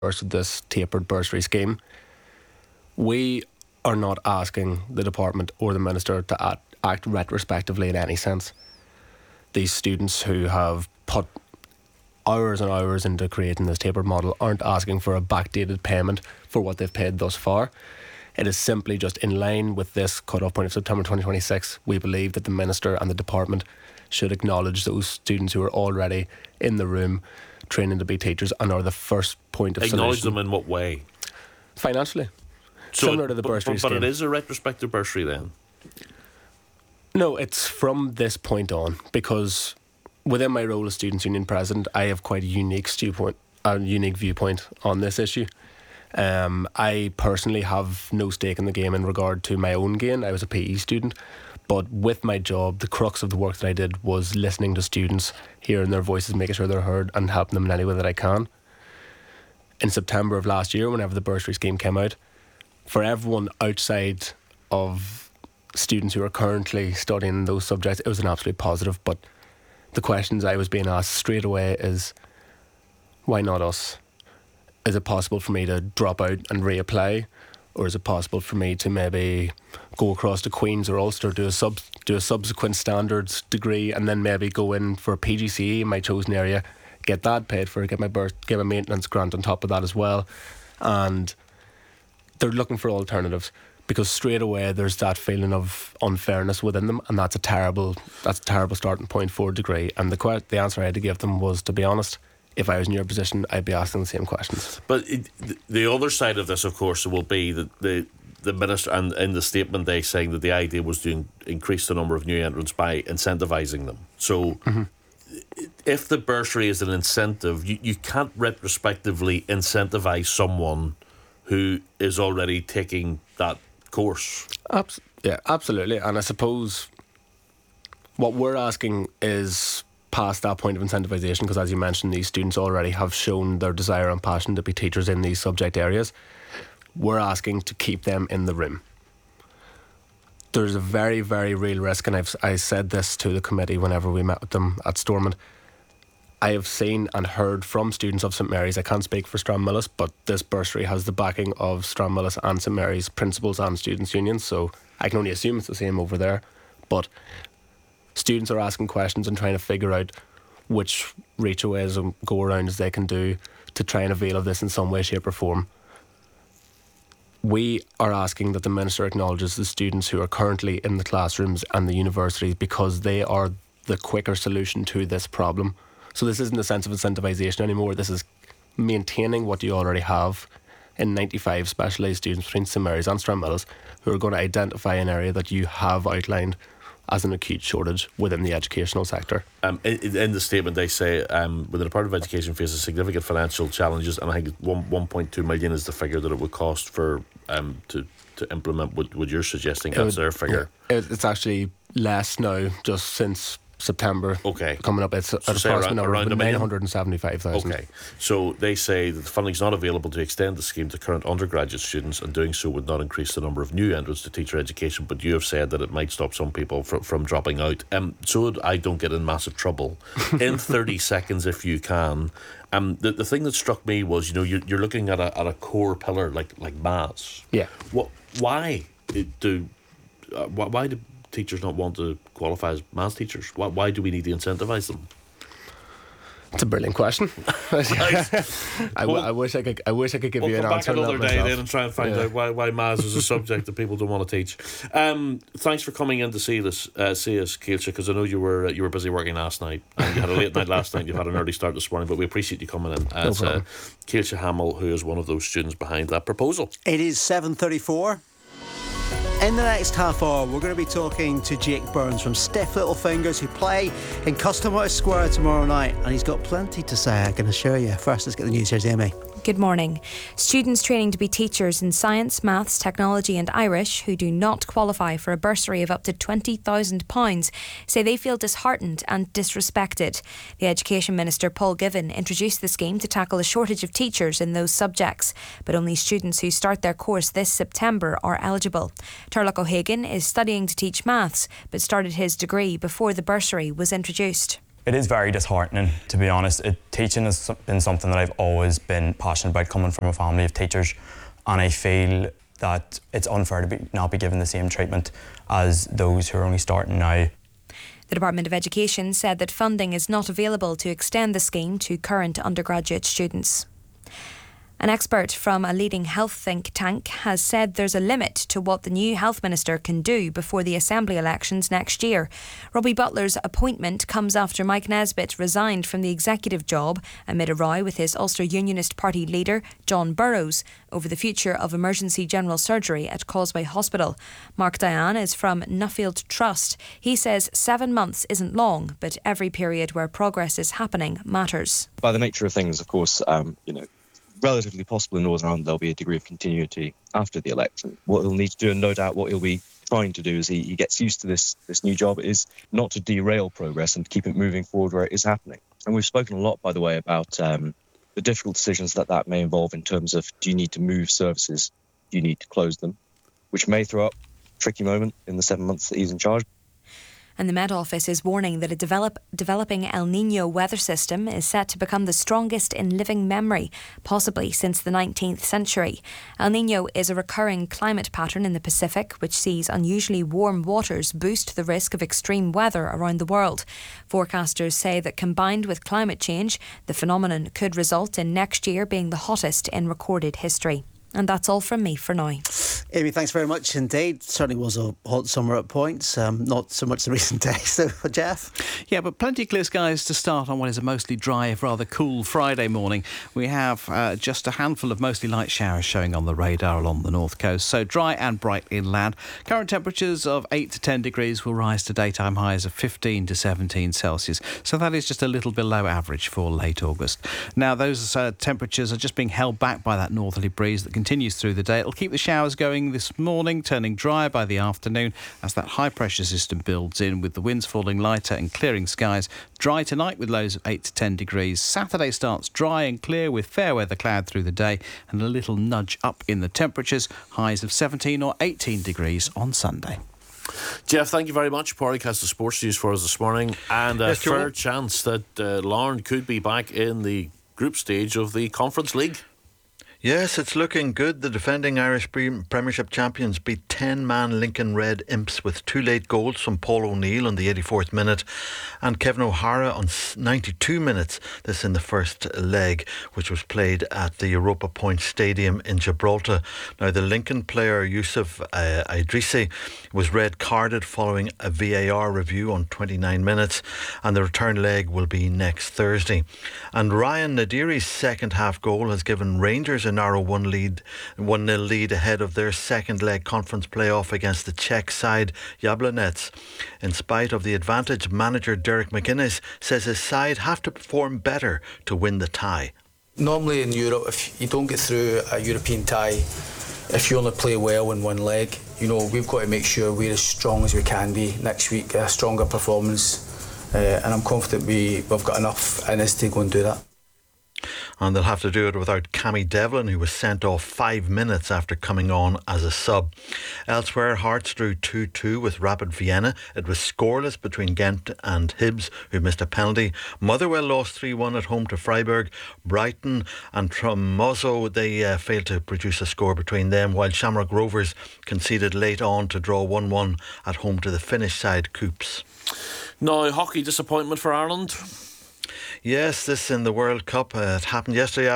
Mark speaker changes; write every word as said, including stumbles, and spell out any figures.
Speaker 1: of this tapered bursary scheme. We are not asking the department or the minister to act, act retrospectively in any sense. These students who have put hours and hours into creating this tapered model aren't asking for a backdated payment for what they've paid thus far. It is simply just in line with this cut-off point of September twenty twenty-six. We believe that the minister and the department should acknowledge those students who are already in the room training to be teachers and are the first point of
Speaker 2: Acknowledge
Speaker 1: solution.
Speaker 2: them in what way?
Speaker 1: Financially.
Speaker 2: So
Speaker 1: Similar to the
Speaker 2: but,
Speaker 1: bursary
Speaker 2: but, but
Speaker 1: scheme.
Speaker 2: it is a retrospective bursary then?
Speaker 1: No, it's from this point on, because within my role as Students' Union President, I have quite a unique stu- point, a unique viewpoint on this issue. Um, I personally have no stake in the game in regard to my own gain. I was a P E student, but with my job, the crux of the work that I did was listening to students, hearing their voices, making sure they're heard, and helping them in any way that I can. In September of last year, whenever the bursary scheme came out, for everyone outside of students who are currently studying those subjects, it was an absolute positive. But the questions I was being asked straight away is, why not us? Is it possible for me to drop out and reapply? Or is it possible for me to maybe go across to Queen's or Ulster, do a sub do a subsequent standards degree, and then maybe go in for a P G C E in my chosen area, get that paid for, get my birth, get my maintenance grant on top of that as well. And they're looking for alternatives, because straight away there's that feeling of unfairness within them, and that's a terrible that's a terrible starting point for a degree. And the que- the answer I had to give them was, to be honest, if I was in your position, I'd be asking the same questions.
Speaker 2: But it, the other side of this, of course, will be that the the minister, and in the statement they saying that the idea was to in, increase the number of new entrants by incentivising them. So mm-hmm. if the bursary is an incentive, you, you can't retrospectively incentivise someone who is already taking that course.
Speaker 1: Abs- yeah, absolutely. And I suppose what we're asking is past that point of incentivisation, because as you mentioned, these students already have shown their desire and passion to be teachers in these subject areas. We're asking to keep them in the room. There's a very, very real risk, and I've I said this to the committee whenever we met with them at Stormont. I have seen and heard from students of St Mary's, I can't speak for Stranmillis, but this bursary has the backing of Stranmillis and St Mary's principals and students' unions, so I can only assume it's the same over there. But students are asking questions and trying to figure out which reach-aways and go-arounds they can do to try and avail of this in some way, shape or form. We are asking that the minister acknowledges the students who are currently in the classrooms and the universities, because they are the quicker solution to this problem. So this isn't a sense of incentivisation anymore. This is maintaining what you already have in ninety-five specialised students between St Mary's and Stranmillis who are going to identify an area that you have outlined as an acute shortage within the educational sector.
Speaker 2: Um, in, in the statement they say um, the Department of Education faces significant financial challenges, and I think one, 1.2 million is the figure that it would cost for um, to, to implement what, what you're suggesting. That's
Speaker 1: would,
Speaker 2: their figure.
Speaker 1: Yeah, it's actually less now, just since September.
Speaker 2: Okay.
Speaker 1: Coming up, it's
Speaker 2: So
Speaker 1: an
Speaker 2: say
Speaker 1: approximate
Speaker 2: around-
Speaker 1: number
Speaker 2: around a
Speaker 1: of
Speaker 2: million?
Speaker 1: nine hundred seventy-five thousand.
Speaker 2: Okay, so they say that the funding is not available to extend the scheme to current undergraduate students, and doing so would not increase the number of new entrants to teacher education, but you have said that it might stop some people from, from dropping out. Um, so that I don't get in massive trouble, in thirty seconds if you can, um, the, the thing that struck me was, you know, you're, you're looking at a, at a core pillar like, like maths.
Speaker 1: Yeah.
Speaker 2: What? Why do, uh, why, why do teachers not want to qualify as maths teachers? Why, why do we need to incentivise them?
Speaker 1: It's a brilliant question. I, w- I wish I could. I wish I could give
Speaker 2: We'll
Speaker 1: you an
Speaker 2: come back
Speaker 1: answer. on
Speaker 2: another
Speaker 1: that
Speaker 2: day
Speaker 1: myself.
Speaker 2: then and try and find
Speaker 1: Yeah.
Speaker 2: out why, why maths is a subject that people don't want to teach. Um, thanks for coming in to see us, uh, see us, Keilse, because I know you were uh, you were busy working last night, and you had a late night last night. You had an early start this morning, but we appreciate you coming in. As
Speaker 1: No
Speaker 2: uh,
Speaker 1: problem.
Speaker 2: Keilse Hamill, who is one of those students behind that proposal.
Speaker 3: It is seven thirty-four. In the next half hour, we're going to be talking to Jake Burns from Stiff Little Fingers, who play in Custom House Square tomorrow night, and he's got plenty to say, I can assure you. First, let's get the news. Here's Amy.
Speaker 4: Good morning. Students training to be teachers in science, maths, technology and Irish who do not qualify for a bursary of up to twenty thousand pounds say they feel disheartened and disrespected. The Education Minister, Paul Givan, introduced the scheme to tackle a shortage of teachers in those subjects, but only students who start their course this September are eligible. Turlock O'Hagan is studying to teach maths, but started his degree before the bursary was introduced.
Speaker 5: It is very disheartening, to be honest. It, teaching has been something that I've always been passionate about, coming from a family of teachers, and I feel that it's unfair to be, not be given the same treatment as those who are only starting now.
Speaker 4: The Department of Education said that funding is not available to extend the scheme to current undergraduate students. An expert from a leading health think tank has said there's a limit to what the new health minister can do before the Assembly elections next year. Robbie Butler's appointment comes after Mike Nesbitt resigned from the executive job amid a row with his Ulster Unionist Party leader, John Burrows, over the future of emergency general surgery at Causeway Hospital. Mark Diane is from Nuffield Trust. He says seven months isn't long, but every period where progress is happening matters.
Speaker 6: By the nature of things, of course, um, you know, relatively possible in Northern Ireland there'll be a degree of continuity after the election. What he'll need to do, and no doubt what he'll be trying to do as he, he gets used to this this new job, is not to derail progress and to keep it moving forward where it is happening. And we've spoken a lot, by the way, about um, the difficult decisions that that may involve in terms of, do you need to move services, do you need to close them, which may throw up a tricky moment in the seven months that he's in charge.
Speaker 4: And the Met Office is warning that a develop, developing El Niño weather system is set to become the strongest in living memory, possibly since the nineteenth century. El Niño is a recurring climate pattern in the Pacific, which sees unusually warm waters boost the risk of extreme weather around the world. Forecasters say that combined with climate change, the phenomenon could result in next year being the hottest in recorded history. And that's all from me for now.
Speaker 3: Amy, thanks very much indeed. Certainly was a hot summer at points, um, not so much the recent days. So, Jeff?
Speaker 7: Yeah, but plenty of clear skies to start on what is a mostly dry, if rather cool Friday morning. We have uh, just a handful of mostly light showers showing on the radar along the north coast. So dry and bright inland. Current temperatures of eight to ten degrees will rise to daytime highs of fifteen to seventeen Celsius. So that is just a little below average for late August. Now, those uh, temperatures are just being held back by that northerly breeze that continues through the day. It'll keep the showers going this morning, turning drier by the afternoon as that high pressure system builds in, with the winds falling lighter and clearing skies. Dry tonight with lows of eight to ten degrees. Saturday starts dry and clear with fair weather cloud through the day and a little nudge up in the temperatures. Highs of seventeen or eighteen degrees on Sunday.
Speaker 2: Jeff, thank you very much. Partycast the sports news for us this morning, and a
Speaker 8: yes,
Speaker 2: fair chance that uh, Larne could be back in the group stage of the Conference League.
Speaker 8: Yes, it's looking good. The defending Irish Premiership champions beat ten-man Lincoln Red Imps with two late goals from Paul O'Neill on the eighty-fourth minute and Kevin O'Hara on ninety-two minutes. This in the first leg, which was played at the Europa Point Stadium in Gibraltar. Now, the Lincoln player Yusuf uh, Idrissi was red-carded following a V A R review on twenty-nine minutes, and the return leg will be next Thursday. And Ryan Nadiri's second half goal has given Rangers a narrow one lead, one nil lead ahead of their second leg conference playoff against the Czech side Jablonec. In spite of the advantage, manager Derek McGuinness says his side have to perform better to win the tie.
Speaker 9: Normally in Europe, if you don't get through a European tie, if you only play well in one leg, you know, we've got to make sure we're as strong as we can be next week, a stronger performance, uh, and I'm confident we, we've got enough in us to go and do that.
Speaker 8: And they'll have to do it without Cammy Devlin, who was sent off five minutes after coming on as a sub. Elsewhere, Hearts drew two two with Rapid Vienna. It was scoreless between Ghent and Hibs, who missed a penalty. Motherwell lost three one at home to Freiburg. Brighton and Tromozzo, they uh, failed to produce a score between them, while Shamrock Rovers conceded late on to draw one one at home to the Finnish side Coops.
Speaker 2: Now, hockey disappointment for Ireland.
Speaker 8: Yes, this in the World Cup. Uh, it happened yesterday